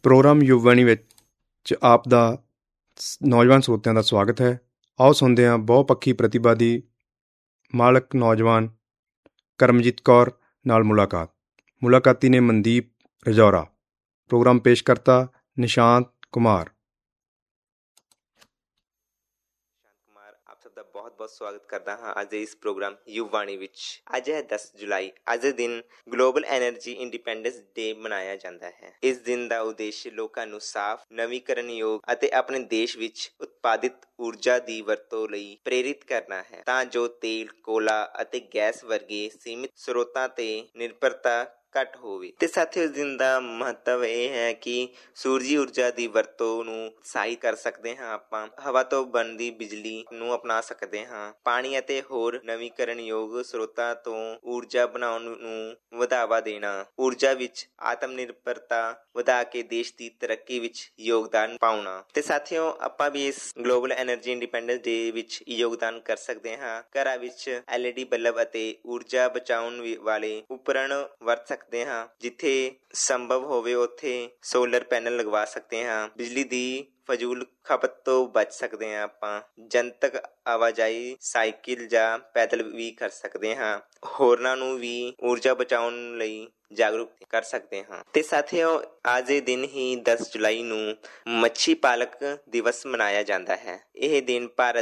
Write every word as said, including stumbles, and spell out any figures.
Programme ਯੁਵਵਾਣੀ ਵਿੱਚ ਆਪ ਦਾ ਨੌਜਵਾਨ ਸਰੋਤਿਆਂ ਦਾ ਸਵਾਗਤ ਹੈ। ਆਓ ਸੁਣਦੇ ਹਾਂ ਬਹੁਪੱਖੀ ਪ੍ਰਤਿਭਾ ਦੀ ਮਾਲਕ ਨੌਜਵਾਨ ਕਰਮਜੀਤ ਕੌਰ ਨਾਲ ਮੁਲਾਕਾਤ। ਮੁਲਾਕਾਤੀ ਨੇ ਮਨਦੀਪ ਰਜੌਰਾ। ਪ੍ਰੋਗਰਾਮ ਪੇਸ਼ ਕਰਤਾ ਨਿਸ਼ਾਂਤ ਕੁਮਾਰ। ਆਪ ਸਭ ਦਾ ਬਹੁਤ ਬਹੁਤ ਸਵਾਗਤ ਕਰਦਾ ਹਾਂ ਅੱਜ ਦੇ ਇਸ ਪ੍ਰੋਗਰਾਮ ਯੁਵਵਾਣੀ ਵਿੱਚ। ਅੱਜ ਹੈ ਦਸ ਜੁਲਾਈ। ਅੱਜ ਦੇ ਦਿਨ ਗਲੋਬਲ ਐਨਰਜੀ ਇੰਡੀਪੈਂਡੈਂਸ ਡੇ ਮਨਾਇਆ ਜਾਂਦਾ ਹੈ। ਇਸ ਦਿਨ ਦਾ ਉਦੇਸ਼ ਲੋਕਾਂ ਨੂੰ ਸਾਫ਼, ਨਵੀਕਰਨਯੋਗ ਅਤੇ ਆਪਣੇ ਦੇਸ਼ ਵਿੱਚ ਉਤਪਾਦਿਤ ਊਰਜਾ ਦੀ ਵਰਤੋਂ ਲਈ ਪ੍ਰੇਰਿਤ ਕਰਨਾ ਹੈ, ਤਾਂ ਜੋ ਤੇਲ, ਕੋਲਾ ਅਤੇ ਗੈਸ ਵਰਗੇ ਸੀਮਿਤ ਸਰੋਤਾਂ ਤੇ ਨਿਰਭਰਤਾ ਘੱਟ ਹੋਵੇ। ਤੇ ਸਾਥੀਓ, ਇਸ ਦਿਨ ਦਾ ਮਹੱਤਵ ਇਹ ਹੈ ਕਿ ਸੂਰਜੀ ਊਰਜਾ ਦੀ ਵਰਤੋਂ ਨੂੰ ਉਤਸ਼ਾਹਿਤ ਕਰ ਸਕਦੇ ਹਾਂ। ਆਪਾਂ ਹਵਾ ਤੋਂ ਬਣਦੀ ਬਿਜਲੀ ਨੂੰ ਅਪਣਾ ਸਕਦੇ ਹਾਂ। ਪਾਣੀ ਅਤੇ ਹੋਰ ਨਵੀਕਰਨਯੋਗ ਸਰੋਤਾਂ ਤੋਂ ਊਰਜਾ ਬਣਾਉਣ ਨੂੰ ਵਧਾਵਾ ਦੇਣਾ, ਊਰਜਾ ਵਿੱਚ ਆਤਮ ਨਿਰਭਰਤਾ ਵਧਾ ਕੇ ਦੇਸ਼ ਦੀ ਤਰੱਕੀ ਵਿੱਚ ਯੋਗਦਾਨ ਪਾਉਣਾ। ਤੇ ਸਾਥੀਓ, ਆਪਾਂ ਵੀ ਇਸ ਗਲੋਬਲ ਐਨਰਜੀ ਇੰਡੀਪੈਂਡੈਂਸ ਡੇ ਵਿੱਚ ਯੋਗਦਾਨ ਕਰ ਸਕਦੇ ਹਾਂ। ਘਰਾਂ ਵਿੱਚ ਐਲ ਈ ਡੀ ਬੱਲਬ ਅਤੇ ਊਰਜਾ ਬਚਾਉਣ ਵਾਲੇ ਉਪਕਰਨ ਵਰਤ ਸਕਦੇ ਹਾਂ। ਜਿੱਥੇ ਸੰਭਵ ਹੋਵੇ ਉੱਥੇ ਸੋਲਰ ਪੈਨਲ ਲਗਵਾ ਸਕਦੇ ਹਾਂ। ਬਿਜਲੀ ਦੀ ਫਜ਼ੂਲ ਖਪਤ ਤੋਂ ਬਚ ਸਕਦੇ ਹਾਂ। ਆਪਾਂ ਜਨਤਕ ਆਵਾਜਾਈ, ਸਾਈਕਲ ਜਾਂ ਪੈਦਲ ਵੀ ਕਰ ਸਕਦੇ ਹਾਂ। ਹੋਰਨਾਂ ਨੂੰ ਵੀ ਊਰਜਾ ਬਚਾਉਣ ਲਈ ਜਾਗਰੂਕ ਕਰ ਸਕਦੇ ਹਾਂ। ਤੇ ਸਾਥੀਓ, ਅੱਜ ਦੇ ਦਿਨ ਹੀ ਦਸ ਜੁਲਾਈ ਨੂੰ ਮੱਛੀ ਪਾਲਕ ਦਿਵਸ ਮਨਾਇਆ ਜਾਂਦਾ ਹੈ। ਇਹ ਦਿਨ ਭਾਰਤ